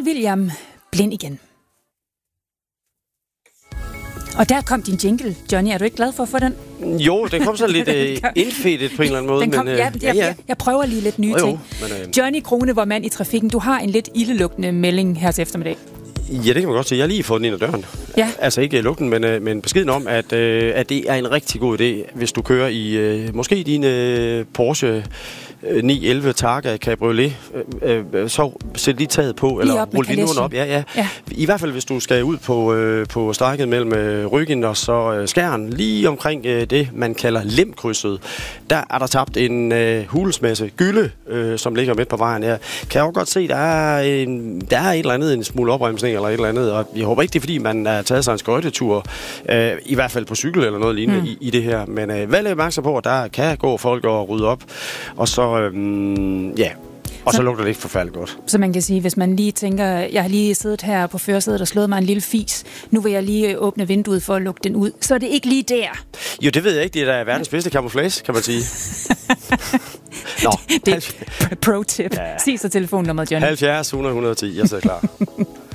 Carl William, Blind igen. Og der kom din jingle, Johnny. Er du ikke glad for at få den? Jo, den kom så lidt indfedet på en eller anden måde. Den kom, men, jeg prøver lige lidt nye ting. Men, Johnny Krone, vor mand i trafikken. Du har en lidt ildelugtende melding her til eftermiddag. Ja, det kan man godt sige. Jeg har lige fået den ind ad døren. Ja. Altså ikke lugten, men beskeden om, at det er en rigtig god idé, hvis du kører i måske din Porsche 911 Targa Cabriolet, så sæt lige taget på, eller rul vinduerne op. Ja. I hvert fald, hvis du skal ud på strækket mellem Ryggen og så Skjern, lige omkring det, man kalder Lemkrydset, der er der tabt en hulsmasse gylde, som ligger midt på vejen her. Kan jeg også godt se, der er et eller andet, en smule opremsning eller et eller andet, og jeg håber ikke, det er fordi, man har taget sig en skøjtetur, i hvert fald på cykel eller noget lignende i det her, men vær lidt opmærksom på, at der kan gå folk og rydde op, og så så lugter det ikke forfærdeligt godt. Så man kan sige, hvis man lige tænker, jeg har lige siddet her på førersædet og slået mig en lille fis, nu vil jeg lige åbne vinduet for at lukke den ud, så er det ikke lige der. Jo, det ved jeg ikke. Det er da verdens bedste camouflage, kan man sige. Nå. Det er pro-tip. Ja. Sig så telefonnummeret, Johnny. 70 100 110. Jeg sidder klar.